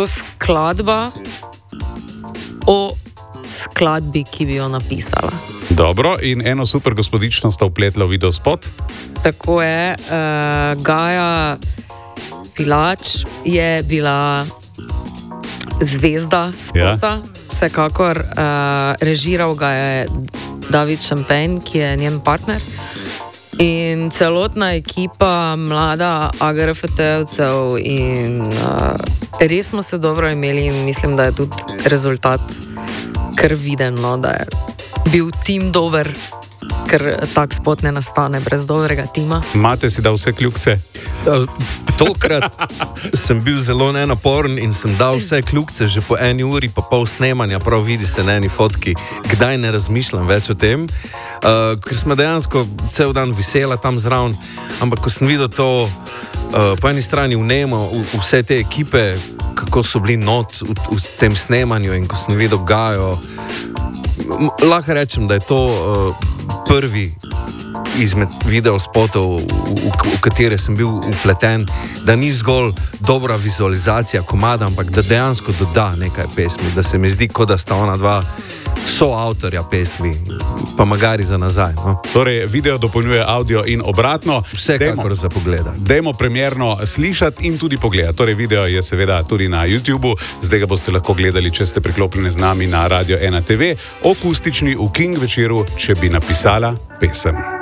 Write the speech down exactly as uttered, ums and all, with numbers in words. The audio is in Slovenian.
to skladba o skladbi, ki bi jo napisala. Dobro, in eno super gospodično sta vpletla v videospot. Tako je, uh, Gaja Pilač je bila zvezda spota, ja. Vsekakor uh, režiral ga je David Šampen, ki je njen partner. In celotna ekipa, mlada A G R F T-evcev in uh, res smo se dobro imeli in mislim, da je tudi rezultat kar viden, no, da je bil tim dober, ker tak spot ne nastane brez dobrega tima. Mate si dal vse kljukce? Tokrat sem bil zelo nenaporen in sem dal vse kljukce že po eni uri pa pol snemanja, prav vidi se na eni fotki, kdaj ne razmišljam več o tem, uh, ker smo dejansko cel dan visela tam zraven, ampak ko sem videl to uh, po eni strani vnemo vse te ekipe, kako so bili not v, v tem snemanju in ko sem videl Gajo, lahko rečem, da je to uh, prvi izmed videospotov, v, v, v katere sem bil vpleten, da ni zgolj dobra vizualizacija komada, ampak da dejansko doda nekaj pesmi, da se mi zdi, kot da sta ona dva soavtorja pesmi, pa magari za nazaj. No? Torej, video dopolnjuje audio in obratno. Vsekakor za pogleda. Dajmo premierno slišati in tudi pogledati. Torej, video je seveda tudi na YouTubu, zdaj ga boste lahko gledali, če ste priklopljeni z nami na Radio ena T V, akustični v King večeru, če bi napisala pesem.